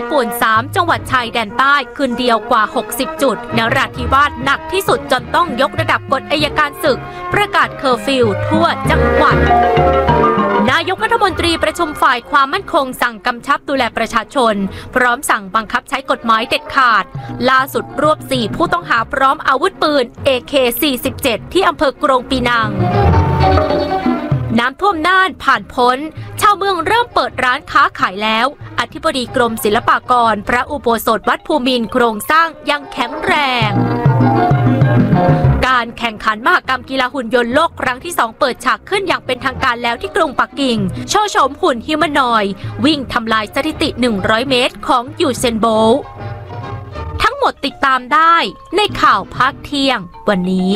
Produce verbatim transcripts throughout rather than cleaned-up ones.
ป่วนสามจังหวัดชายแดนใต้คืนเดียวกว่าหกสิบจุดนราธิวาสหนักที่สุดจนต้องยกระดับกฎอัยการศึกประกาศเคอร์ฟิวทั่วจังหวัดนายกรัฐมนตรีประชุมฝ่ายความมั่นคงสั่งกำชับดูแลประชาชนพร้อมสั่งบังคับใช้กฎหมายเด็ดขาดล่าสุดรวบสี่ผู้ต้องหาพร้อมอาวุธปืน เอ เค สี่สิบเจ็ด ที่อำเภอกรงปีนังน้ำท่วมน่านผ่านพ้นชาวเมืองเริ่มเปิดร้านค้าขายแล้วอธิบดีกรมศิลปากรพระอุโบสถวัดภูมินทร์โครงสร้างยังแข็งแรงการแข่งขันมหกรรมกีฬาหุ่นยนต์โลกครั้งที่สองเปิดฉากขึ้นอย่างเป็นทางการแล้วที่กรุงปักกิ่งโชว์โฉมหุ่นฮิวแมนอยด์วิ่งทำลายสถิติหนึ่งร้อยเมตรของยูเซนโบลต์ทั้งหมดติดตามได้ในข่าวภาคเที่ยงวันนี้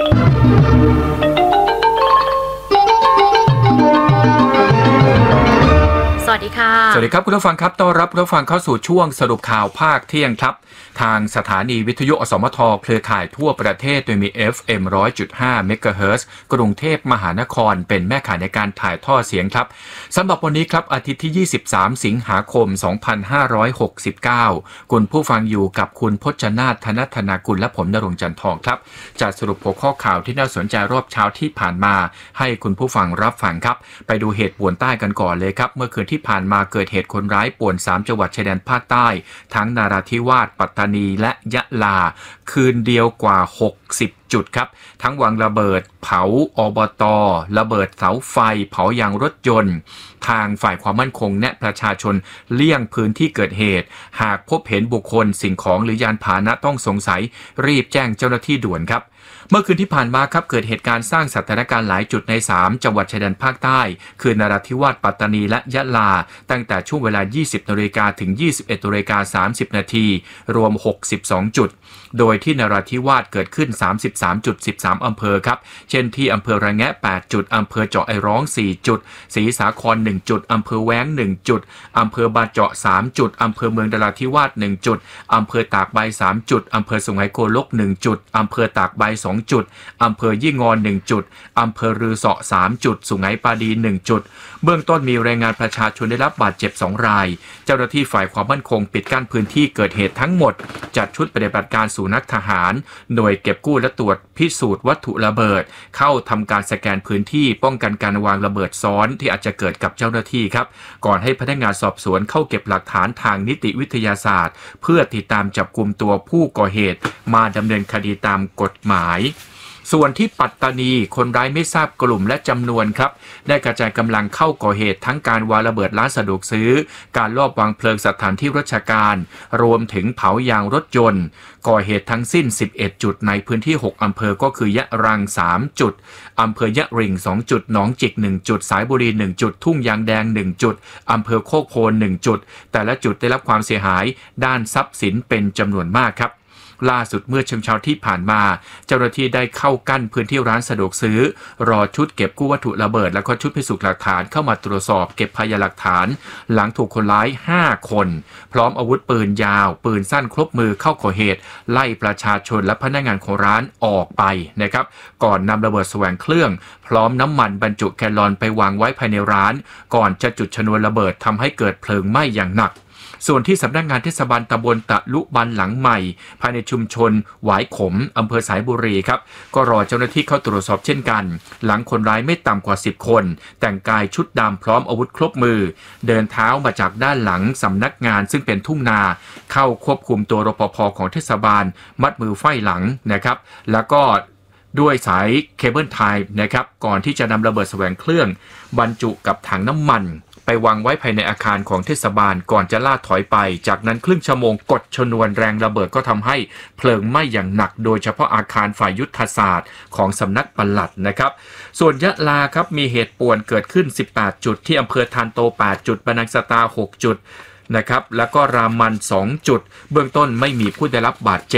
สวัสดีค่ะสวัสดีครับคุณผู้ฟังครับต้อนรับคุณผู้ฟังเข้าสู่ช่วงสรุปข่าวภาคเที่ยงครับทางสถานีวิทยุอสมทเครือข่ายทั่วประเทศโดยมี เอฟ เอ็ม หนึ่งร้อยจุดห้า เมกะเฮิรตซ์กรุงเทพมหานครเป็นแม่ข่ายในการถ่ายทอดเสียงครับสำหรับวันนี้ครับอาทิตย์ที่ยี่สิบสามสิงหาคมสองพันห้าร้อยหกสิบเก้าคุณผู้ฟังอยู่กับคุณพจนาถ ธนธนากุลและผมณรงค์จันทร์ทองครับจะสรุปหัวข้อข่าวที่น่าสนใจรอบเช้าที่ผ่านมาให้คุณผู้ฟังรับฟังครับไปดูเหตุป่วนใต้กันก่อนเลยครับเมื่อคืนที่ผ่านมาเกิดเหตุคนร้ายป่วนสามจังหวัดชายแดนภาคใต้ทั้งนราธิวาสปัตตานีและยะลาคืนเดียวกว่าหกสิบจุดครับทั้งวางระเบิดเผาอบต.ระเบิดเสาไฟเผายางรถยนต์ทางฝ่ายความมั่นคงแนะประชาชนเลี่ยงพื้นที่เกิดเหตุหากพบเห็นบุคคลสิ่งของหรือยานพาหนะต้องสงสัยรีบแจ้งเจ้าหน้าที่ด่วนครับเมื่อคืนที่ผ่านมาครับเกิดเหตุการณ์สร้างสถานการณ์หลายจุดในสามจังหวัดชายแดนภาคใต้คือนราธิวาสปัตตานีและยะลาตั้งแต่ช่วงเวลา ยี่สิบนาฬิกา ถึง ยี่สิบเอ็ดนาฬิกาสามสิบนาทีรวมหกสิบสองจุดโดยที่นราธิวาสเกิดขึ้น สามสิบสามจุดสิบสาม อำเภอครับเช่นที่อำเภอระแงะแปดจุดอำเภอเจาะไอร้องสี่จุดศรีสาครหนึ่งจุดอำเภอแว้งหนึ่งจุดอำเภอบาเจาะสามจุดอำเภอเมืองนราธิวาสหนึ่งจุดอำเภอตากใบสามจุดอำเภอสุไหงโกลกหนึ่งจุดอำเภอตากใบสองจุดอำเภอยี่งอนหนึ่งจุดอำเภอรือเสาะสามจุดสุไหงปาดีหนึ่งจุดเบื้องต้นมีรายงานประชาชนได้รับบาดเจ็บสองรายเจ้าหน้าที่ฝ่ายความมั่นคงปิดกั้นพื้นที่เกิดเหตุทั้งหมดจัดชุดปฏิบัติการสู่นักทหารหน่วยเก็บกู้และตรวจพิสูจน์วัตถุระเบิดเข้าทำการสแกนพื้นที่ป้องกันการวางระเบิดซ้อนที่อาจจะเกิดกับเจ้าหน้าที่ครับก่อนให้พนักงานสอบสวนเข้าเก็บหลักฐานทางนิติวิทยาศาสตร์เพื่อติดตามจับกุมตัวผู้ก่อเหตุมาดำเนินคดีตามกฎหมายส่วนที่ปัตตานีคนร้ายไม่ทราบกลุ่มและจำนวนครับได้กระจายกำลังเข้าก่อเหตุทั้งการวางระเบิดร้านสะดวกซื้อการลอบวางเพลิงสถานที่ราชการรวมถึงเผายางรถยนต์ก่อเหตุทั้งสิ้นสิบเอ็ดจุดในพื้นที่หกอำเภอก็คือยะรังสามจุดอำเภอยะริงสองจุดหนองจิกหนึ่งจุดสายบุรีหนึ่งจุดทุ่งยางแดงหนึ่งจุดอำเภอโคกโพนหนึ่งจุดแต่ละจุดได้รับความเสียหายด้านทรัพย์สินเป็นจำนวนมากครับล่าสุดเมื่อเช้าเช้าที่ผ่านมาเจ้าหน้าที่ได้เข้ากั้นพื้นที่ร้านสะดวกซื้อรอชุดเก็บกู้วัตถุระเบิดและก็ชุดพิสูจน์หลักฐานเข้ามาตรวจสอบเก็บพยานหลักฐานหลังถูกคนร้ายห้าคนพร้อมอาวุธปืนยาวปืนสั้นครบมือเข้าก่อเหตุไล่ประชาชนและพนักงานของร้านออกไปนะครับก่อนนำระเบิดแสวงเครื่องพร้อมน้ำมันบรรจุแกลลอนไปวางไว้ภายในร้านก่อนจะจุดชนวนระเบิดทำให้เกิดเพลิงไหม้อย่างหนักส่วนที่สำนักงานเทศบาลตำบลตะลุบันหลังใหม่ภายในชุมชนหวายขมอำเภอสายบุรีครับก็รอเจ้าหน้าที่เข้าตรวจสอบเช่นกันหลังคนร้ายไม่ต่ำกว่าสิบคนแต่งกายชุดดำพร้อมอาวุธครบมือเดินเท้ามาจากด้านหลังสำนักงานซึ่งเป็นทุ่งนาเข้าควบคุมตัวรปภ.ของเทศบาลมัดมือไฟหลังนะครับแล้วก็ด้วยสายเคเบิลไทป์นะครับก่อนที่จะนำระเบิดแสวงเครื่องบรรจุกับถังน้ำมันไปวางไว้ภายในอาคารของเทศบาลก่อนจะล่าถอยไปจากนั้นครึ่งชั่วโมงกดชนวนแรงระเบิดก็ทำให้เพลิงไหม้อย่างหนักโดยเฉพาะอาคารฝ่ายยุทธศาสตร์ของสำนักปลัดนะครับส่วนยะลาครับมีเหตุป่วนเกิดขึ้นสิบแปดจุดที่อำเภอทานโตแปดจุดบะนังสตาหกจุดนะครับแล้วก็รามันสองจุดเบื้องต้นไม่มีผู้ได้รับบาดเจ็บ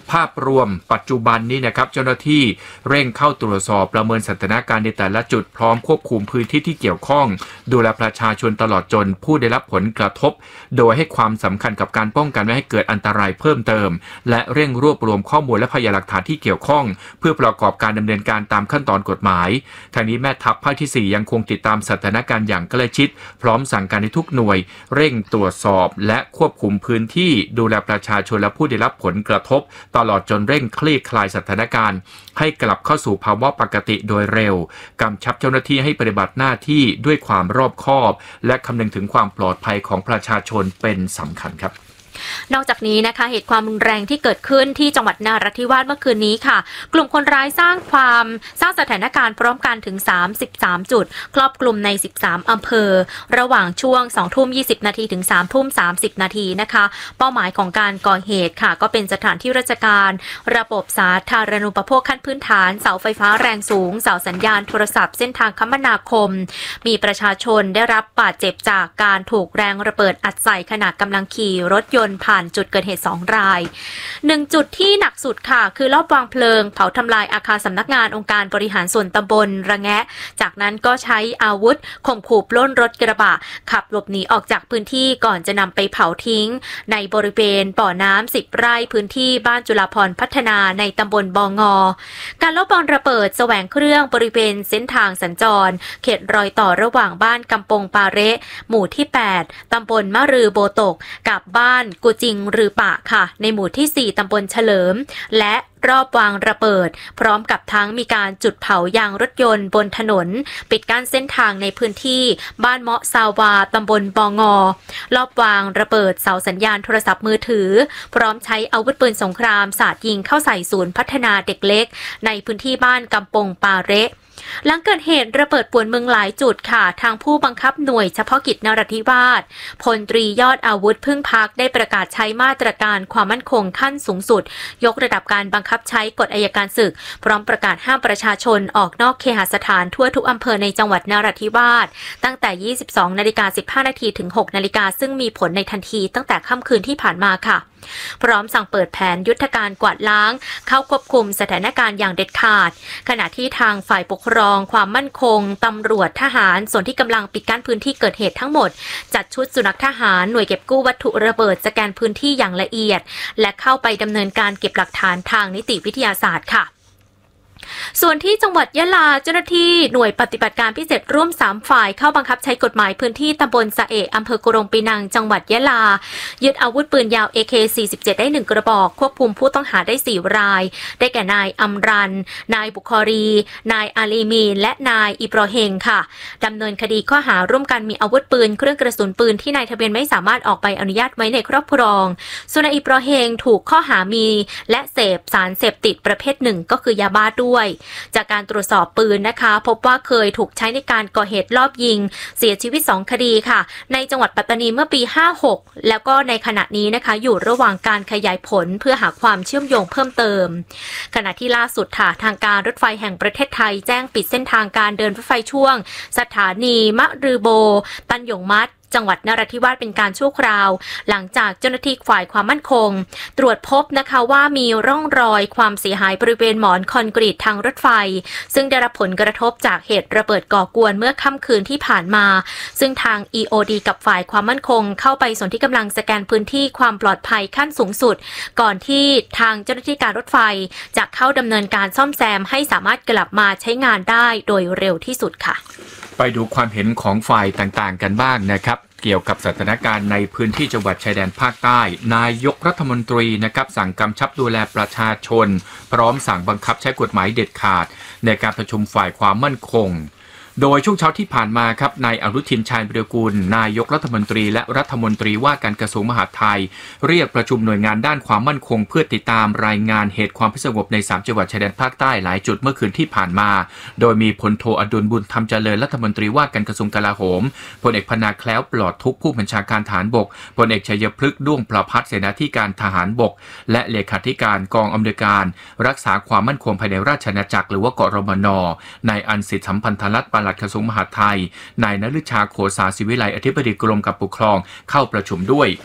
ภาพรวมปัจจุบันนี้นะครับเจ้าหน้าที่เร่งเข้าตรวจสอบประเมินสถานการณ์ในแต่ละจุดพร้อมควบคุมพื้นที่ที่เกี่ยวข้องดูแลประชาชนตลอดจนผู้ได้รับผลกระทบโดยให้ความสำคัญกับการป้องกันไม่ให้เกิดอันตรายเพิ่มเติมและเร่งรวบรวมข้อมูลและพยานหลักฐานที่เกี่ยวข้องเพื่อประกอบการดำเนินการตามขั้นตอนกฎหมายทางนี้แม่ทัพภาคที่สี่ยังคงติดตามสถานการณ์อย่างใกล้ชิดพร้อมสั่งการให้ทุกหน่วยเร่งตรวจสอบและควบคุมพื้นที่ดูแลประชาชนและผู้ได้รับผลกระทบตลอดจนเร่งคลี่คลายสถานการณ์ให้กลับเข้าสู่ภาวะปกติโดยเร็วกำชับเจ้าหน้าที่ให้ปฏิบัติหน้าที่ด้วยความรอบคอบและคำนึงถึงความปลอดภัยของประชาชนเป็นสำคัญครับนอกจากนี้นะคะเหตุความรุนแรงที่เกิดขึ้นที่จังหวัดนราธิวาสเมื่อคืนนี้ค่ะกลุ่มคนร้ายสร้างความสร้างสถานการณ์พร้อมกันถึงสามสิบสามจุดครอบคลุมในสิบสามอำเภอระหว่างช่วง สองทุ่มยี่สิบ นาทีถึง สามทุ่มสามสิบ นาทีนะคะเป้าหมายของการก่อเหตุค่ะก็เป็นสถานที่ราชการระบบสาธารณูปโภคขั้นพื้นฐานเสาไฟฟ้าแรงสูงเสาสัญญาณโทรศัพท์เส้นทางคมนาคมมีประชาชนได้รับบาดเจ็บจากการถูกแรงระเบิดอัดใส่ขณะกำลังขี่รถยนต์ผ่านจุดเกิดเหตุสองรายหนึ่งจุดที่หนักสุดค่ะคือรอบวางเพลิงเผาทำลายอาคารสำนักงานองค์การบริหารส่วนตำบลระแงะจากนั้นก็ใช้อาวุธข่มขู่ปล้นรถกระบะขับหลบหนีออกจากพื้นที่ก่อนจะนำไปเผาทิ้งในบริเวณบ่อน้ำสิบไร่พื้นที่บ้านจุฬาภรณ์พัฒนาในตำบลบงการลอบวางระเบิดแสวงเครื่องบริเวณเส้นทางสัญจรเขตรอยต่อระหว่างบ้านกำปงปาเระหมู่ที่แปดตำบลมะรือโบตกกับบ้านกุจิงรือปะค่ะในหมู่ที่สี่ตำบลเฉลิมและรอบวางระเบิดพร้อมกับทั้งมีการจุดเผายางรถยนต์บนถนนปิดกั้นเส้นทางในพื้นที่บ้านเมาะซาวาตำบลบงรอบวางระเบิดเสาสัญญาณโทรศัพท์มือถือพร้อมใช้อาวุธปืนสงครามสาดยิงเข้าใส่ศูนย์พัฒนาเด็กเล็กในพื้นที่บ้านกำปงปาเระหลังเกิดเหตุระเบิดป่วนเมืองหลายจุดค่ะทางผู้บังคับหน่วยเฉพาะกิจนราธิวาสพลตรียอดอาวุธพึ่งพักได้ประกาศใช้มาตรการความมั่นคงขั้นสูงสุดยกระดับการบังคับใช้กฎอัยการศึกพร้อมประกาศห้ามประชาชนออกนอกเคหสถานทั่วทุกอำเภอในจังหวัดนราธิวาสตั้งแต่ ยี่สิบสองนาฬิกาสิบห้านาทีถึง หกนาฬิกาซึ่งมีผลในทันทีตั้งแต่ค่ำคืนที่ผ่านมาค่ะพร้อมสั่งเปิดแผนยุทธการกวาดล้างเข้าควบคุมสถานการณ์อย่างเด็ดขาดขณะที่ทางฝ่ายปกครองความมั่นคงตำรวจทหารส่วนที่กำลังปิดกั้นพื้นที่เกิดเหตุทั้งหมดจัดชุดสุนัขทหารหน่วยเก็บกู้วัตถุระเบิดสแกนพื้นที่อย่างละเอียดและเข้าไปดำเนินการเก็บหลักฐานทางนิติวิทยาศาสตร์ค่ะส่วนที่จังหวัดยะลาเจ้าหน้าที่หน่วยปฏิบัติการพิเศษร่วมสามฝ่ายเข้าบังคับใช้กฎหมายพื้นที่ตำบลสะเอะอำเภอกรงปีนังจังหวัดยะลายึดอาวุธปืนยาว เอ เค สี่สิบเจ็ด ได้หนึ่งกระบอกควบคุมผู้ต้องหาได้สี่รายได้แก่นายอัมรันนายบุคอรีนายอาลีมีนและนายอิบรอเฮงค่ะดำเนินคดีข้อหาร่วมกันมีอาวุธปืนเครื่องกระสุนปืนที่นายทะเบียนไม่สามารถออกใบอนุญาตไว้ในครอบครองส่วนนายอิบรอเฮงถูกข้อหามีและเสพสารเสพติดประเภทหนึ่งก็คือยาบ้าด้วยจากการตรวจสอบปืนนะคะพบว่าเคยถูกใช้ในการก่อเหตุลอบยิงเสียชีวิตสองคดีค่ะในจังหวัดปัตตานีเมื่อปีห้าหกแล้วก็ในขณะนี้นะคะอยู่ระหว่างการขยายผลเพื่อหาความเชื่อมโยงเพิ่มเติมขณะที่ล่าสุดค่ะทางการรถไฟแห่งประเทศไทยแจ้งปิดเส้นทางการเดินรถไฟช่วงสถานีมะรือโบตันหยงมัดจังหวัดนราธิวาสเป็นการชั่วคราวหลังจากเจ้าหน้าที่ฝ่ายความมั่นคงตรวจพบนะคะว่ามีร่องรอยความเสียหายบริเวณหมอนคอนกรีตทางรถไฟซึ่งได้รับผลกระทบจากเหตุระเบิดก่อกวนเมื่อค่ำคืนที่ผ่านมาซึ่งทาง อี โอ ดี กับฝ่ายความมั่นคงเข้าไปส่วนที่กำลังสแกนพื้นที่ความปลอดภัยขั้นสูงสุดก่อนที่ทางเจ้าหน้าที่การรถไฟจะเข้าดำเนินการซ่อมแซมให้สามารถกลับมาใช้งานได้โดยเร็วที่สุดค่ะไปดูความเห็นของฝ่ายต่างๆกันบ้างนะครับเกี่ยวกับสถานการณ์ในพื้นที่จังหวัดชายแดนภาคใต้นายกรัฐมนตรีนะครับสั่งกำชับดูแลประชาชนพร้อมสั่งบังคับใช้กฎหมายเด็ดขาดในการประชุมฝ่ายความมั่นคงโดยช่วงเช้าที่ผ่านมาครับนายอนุทินชาญวิรากูลนายกรัฐมนตรีและรัฐมนตรีว่าการกระทรวงมหาดไทยเรียกประชุมหน่วยงานด้านความมั่นคงเพื่อติดตามรายงานเหตุความไม่สงบในสามจังหวัดชายแดนภาคใต้หลายจุดเมื่อคืนที่ผ่านมาโดยมีพลโทอดุลบุญธรรมเจริญรัฐมนตรีว่าการกระทรวงกลาโหมพลเอกพนาแคล้วปลอดทุกข์ผู้บัญชาการทหารบกพลเอกชัยพฤกษ์ด้วงประภัสเสนาธิการทหารบกและเลขาธิการกองอำนวยการรักษาความมั่นคงภายในราชอาณาจักรหรือว่ากรมน.นายอันสิทธิสัมพันธรัตน์ปลัดกระทรวงมหาดไทยนายณฤชาโขสาศิวิไลอธิบดีกรมการปกครองเข้าประชุมด้วย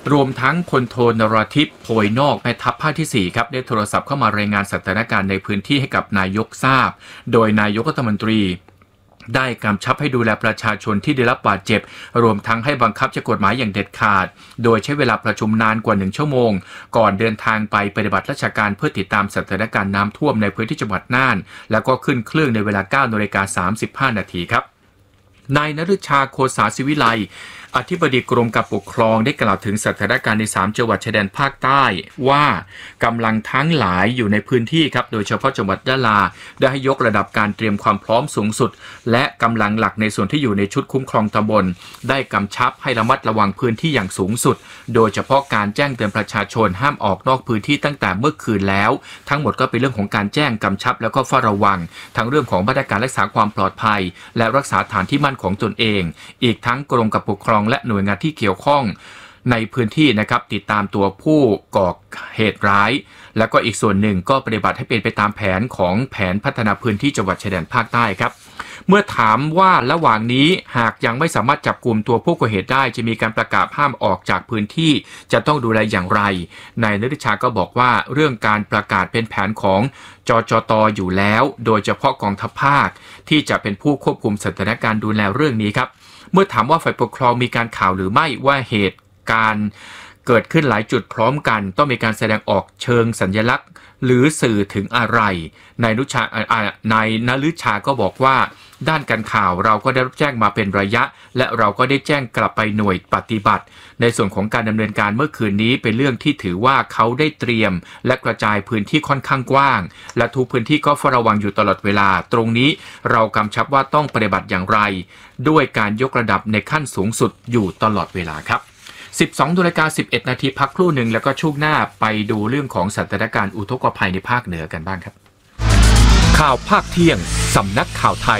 รวมทั้งพลโทนราธิปโพยนอกแม่ทัพภาคที่สี่ครับได้โทรศัพท์เข้ามารายงานสถานการณ์ในพื้นที่ให้กับนายกทราบโดยนายกรัฐมนตรีได้กำชับให้ดูแลประชาชนที่ได้รับบาดเจ็บรวมทั้งให้บังคับใช้กฎหมายอย่างเด็ดขาดโดยใช้เวลาประชุมนานกว่าหนึ่งชั่วโมงก่อนเดินทางไปปฏิบัติราชการเพื่อติดตามสถานการณ์น้ำท่วมในพื้นที่จังหวัดน่านแล้วก็ขึ้นเครื่องในเวลา เก้านาฬิกาสามสิบห้านาทีครับนายนฤชาโคสาศิวิไลอธิบดีกรมการปกครองได้กล่าวถึงสถานการณ์ในสามจังหวัดชายแดนภาคใต้ว่ากำลังทั้งหลายอยู่ในพื้นที่ครับโดยเฉพาะจังหวัดยะลาได้ให้ยกระดับการเตรียมความพร้อมสูงสุดและกำลังหลักในส่วนที่อยู่ในชุดคุ้มครองตำบลได้กำชับให้ระมัดระวังพื้นที่อย่างสูงสุดโดยเฉพาะการแจ้งเตือนประชาชนห้ามออกนอกพื้นที่ตั้งแต่เมื่อคืนแล้วทั้งหมดก็เป็นเรื่องของการแจ้งกำชับแล้วก็เฝ้าระวังทั้งเรื่องของมาตรการรักษาความปลอดภัยและรักษาฐานที่มั่นของตนเองอีกทั้งกรมการปกครองและหน่วยงานที่เกี่ยวข้องในพื้นที่นะครับติดตามตัวผู้ก่อเหตุร้ายแล้วก็อีกส่วนหนึ่งก็ปฏิบัติให้เป็นไปตามแผนของแผนพัฒนาพื้นที่จังหวัดชายแดนภาคใต้ครับเมื่อถามว่าระหว่างนี้หากยังไม่สามารถจับกลุ่มตัวผู้ก่อเหตุได้จะมีการประกาศห้ามออกจากพื้นที่จะต้องดูแลอย่างไรนายนฤชาก็บอกว่าเรื่องการประกาศเป็นแผนของจจต.อยู่แล้วโดยเฉพาะกองทัพภาคที่จะเป็นผู้ควบคุมสถานการณ์ดูแลเรื่องนี้ครับเมื่อถามว่าฝ่ายปกครองมีการข่าวหรือไม่ว่าเหตุการณ์เกิดขึ้นหลายจุดพร้อมกันต้องมีการแสดงออกเชิงสัญลักษณ์หรือสื่อถึงอะไรนายนุชานายนฤชาก็บอกว่าด้านการข่าวเราก็ได้รับแจ้งมาเป็นระยะและเราก็ได้แจ้งกลับไปหน่วยปฏิบัติในส่วนของการดำเนินการเมื่อคืนนี้เป็นเรื่องที่ถือว่าเขาได้เตรียมและกระจายพื้นที่ค่อนข้างกว้างและทุกพื้นที่ก็เฝ้าระวังอยู่ตลอดเวลาตรงนี้เรากำชับว่าต้องปฏิบัติอย่างไรด้วยการยกระดับในขั้นสูงสุดอยู่ตลอดเวลาครับสิบสองนาฬิกาสิบเอ็ดนาทีพักครู่หนึ่งแล้วก็ช่วงหน้าไปดูเรื่องของสถานการณ์อุทกภัยในภาคเหนือกันบ้างครับข่าวภาคเที่ยงสำนักข่าวไทย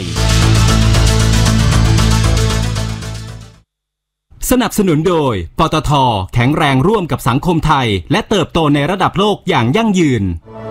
สนับสนุนโดยปตท.แข็งแรงร่วมกับสังคมไทยและเติบโตในระดับโลกอย่างยั่งยืน